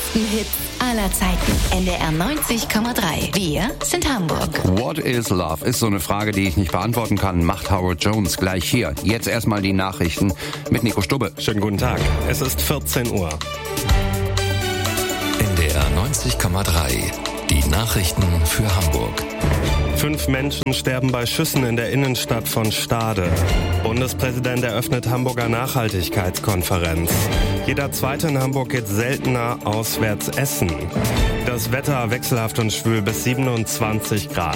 besten Hits aller Zeiten. NDR 90,3. Wir sind Hamburg. What is love? Ist so eine Frage, die ich nicht beantworten kann. Macht Howard Jones gleich hier. Jetzt erstmal die Nachrichten mit Nico Stubbe. Schönen guten Tag. Es ist 14 Uhr. NDR 90,3. Die Nachrichten für Hamburg. 5 Menschen sterben bei Schüssen in der Innenstadt von Stade. Bundespräsident eröffnet Hamburger Nachhaltigkeitskonferenz. Jeder Zweite in Hamburg geht seltener auswärts essen. Das Wetter wechselhaft und schwül bis 27 Grad.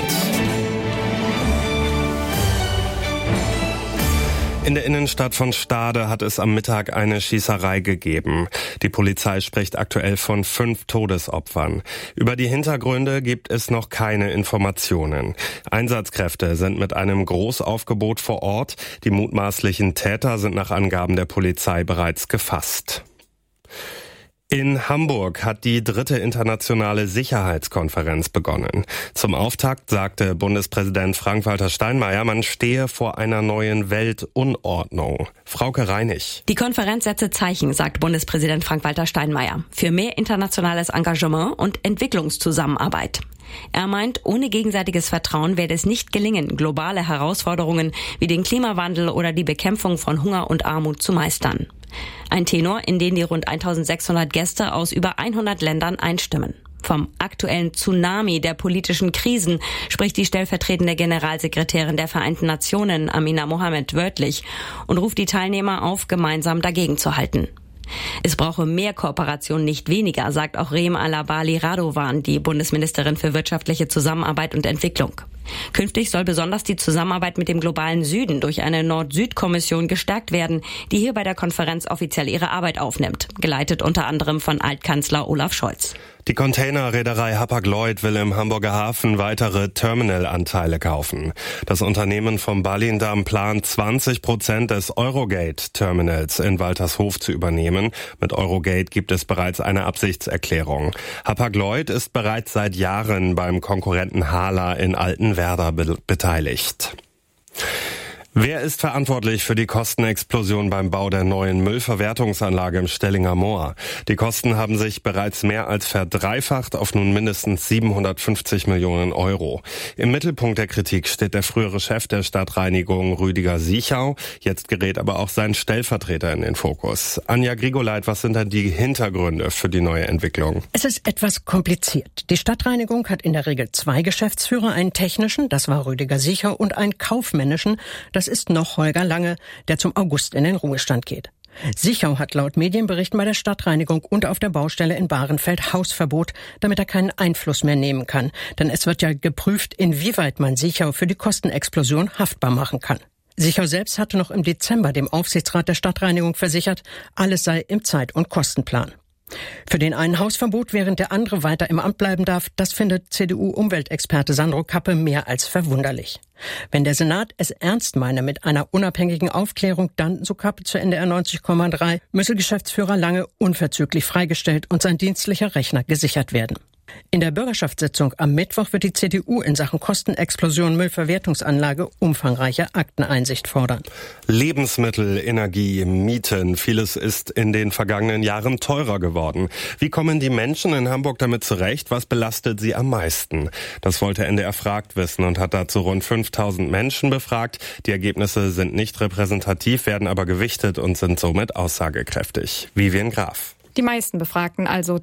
In der Innenstadt von Stade hat es am Mittag eine Schießerei gegeben. Die Polizei spricht aktuell von 5 Todesopfern. Über die Hintergründe gibt es noch keine Informationen. Einsatzkräfte sind mit einem Großaufgebot vor Ort. Die mutmaßlichen Täter sind nach Angaben der Polizei bereits gefasst. In Hamburg hat die 3. internationale Sicherheitskonferenz begonnen. Zum Auftakt sagte Bundespräsident Frank-Walter Steinmeier, man stehe vor einer neuen Weltunordnung. Frauke Reinig. Die Konferenz setze Zeichen, sagt Bundespräsident Frank-Walter Steinmeier, für mehr internationales Engagement und Entwicklungszusammenarbeit. Er meint, ohne gegenseitiges Vertrauen werde es nicht gelingen, globale Herausforderungen wie den Klimawandel oder die Bekämpfung von Hunger und Armut zu meistern. Ein Tenor, in den die rund 1600 Gäste aus über 100 Ländern einstimmen. Vom aktuellen Tsunami der politischen Krisen spricht die stellvertretende Generalsekretärin der Vereinten Nationen, Amina Mohammed, wörtlich und ruft die Teilnehmer auf, gemeinsam dagegen zu halten. Es brauche mehr Kooperation, nicht weniger, sagt auch Rem Alabali Radovan, die Bundesministerin für wirtschaftliche Zusammenarbeit und Entwicklung. Künftig soll besonders die Zusammenarbeit mit dem globalen Süden durch eine Nord-Süd-Kommission gestärkt werden, die hier bei der Konferenz offiziell ihre Arbeit aufnimmt, geleitet unter anderem von Altkanzler Olaf Scholz. Die Containerreederei Hapag-Lloyd will im Hamburger Hafen weitere Terminalanteile kaufen. Das Unternehmen vom Ballindamm plant 20% des Eurogate-Terminals in Waltershof zu übernehmen. Mit Eurogate gibt es bereits eine Absichtserklärung. Hapag-Lloyd ist bereits seit Jahren beim Konkurrenten Hala in Altenwerder beteiligt. Wer ist verantwortlich für die Kostenexplosion beim Bau der neuen Müllverwertungsanlage im Stellinger Moor? Die Kosten haben sich bereits mehr als verdreifacht auf nun mindestens 750 Millionen Euro. Im Mittelpunkt der Kritik steht der frühere Chef der Stadtreinigung Rüdiger Sichau. Jetzt gerät aber auch sein Stellvertreter in den Fokus. Anja Grigoleit, was sind denn die Hintergründe für die neue Entwicklung? Es ist etwas kompliziert. Die Stadtreinigung hat in der Regel 2 Geschäftsführer, einen technischen, das war Rüdiger Sichau, und einen kaufmännischen, das ist noch Holger Lange, der zum August in den Ruhestand geht. Sichau hat laut Medienberichten bei der Stadtreinigung und auf der Baustelle in Bahrenfeld Hausverbot, damit er keinen Einfluss mehr nehmen kann. Denn es wird ja geprüft, inwieweit man Sichau für die Kostenexplosion haftbar machen kann. Sichau selbst hatte noch im Dezember dem Aufsichtsrat der Stadtreinigung versichert, alles sei im Zeit- und Kostenplan. Für den einen Hausverbot, während der andere weiter im Amt bleiben darf, das findet CDU-Umweltexperte Sandro Kappe mehr als verwunderlich. Wenn der Senat es ernst meine mit einer unabhängigen Aufklärung, dann, so Kappe zu NDR 90,3, müsse Geschäftsführer Lange unverzüglich freigestellt und sein dienstlicher Rechner gesichert werden. In der Bürgerschaftssitzung am Mittwoch wird die CDU in Sachen Kostenexplosion Müllverwertungsanlage umfangreiche Akteneinsicht fordern. Lebensmittel, Energie, Mieten, vieles ist in den vergangenen Jahren teurer geworden. Wie kommen die Menschen in Hamburg damit zurecht? Was belastet sie am meisten? Das wollte NDR fragt wissen und hat dazu rund 5000 Menschen befragt. Die Ergebnisse sind nicht repräsentativ, werden aber gewichtet und sind somit aussagekräftig. Vivian Graf. Die meisten Befragten, also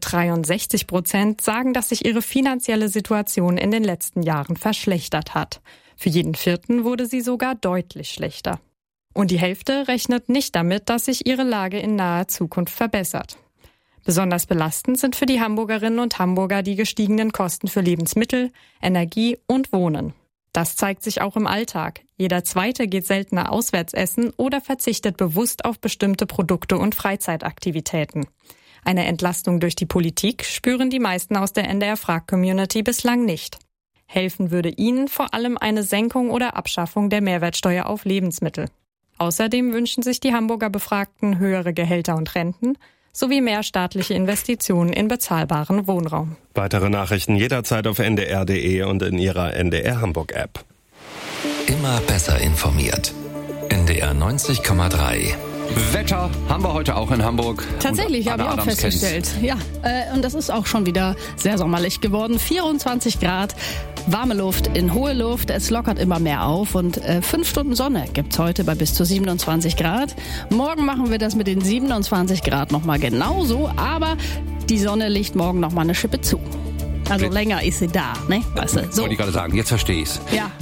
63%, sagen, dass sich ihre finanzielle Situation in den letzten Jahren verschlechtert hat. Für jeden Vierten wurde sie sogar deutlich schlechter. Und die Hälfte rechnet nicht damit, dass sich ihre Lage in naher Zukunft verbessert. Besonders belastend sind für die Hamburgerinnen und Hamburger die gestiegenen Kosten für Lebensmittel, Energie und Wohnen. Das zeigt sich auch im Alltag. Jeder Zweite geht seltener auswärts essen oder verzichtet bewusst auf bestimmte Produkte und Freizeitaktivitäten. Eine Entlastung durch die Politik spüren die meisten aus der NDR-Frag-Community bislang nicht. Helfen würde ihnen vor allem eine Senkung oder Abschaffung der Mehrwertsteuer auf Lebensmittel. Außerdem wünschen sich die Hamburger Befragten höhere Gehälter und Renten sowie mehr staatliche Investitionen in bezahlbaren Wohnraum. Weitere Nachrichten jederzeit auf ndr.de und in Ihrer NDR Hamburg-App. Immer besser informiert. NDR 90,3. Wetter haben wir heute auch in Hamburg. Tatsächlich, habe ich auch festgestellt. Ja, und das ist auch schon wieder sehr sommerlich geworden. 24 Grad, warme Luft in hohe Luft. Es lockert immer mehr auf und 5 Stunden Sonne gibt's heute bei bis zu 27 Grad. Morgen machen wir das mit den 27 Grad nochmal genauso, aber die Sonne legt morgen nochmal eine Schippe zu. Also länger ist sie da, ne? Weißt du, so. Wollte ich gerade sagen, jetzt verstehe ich's. Ja.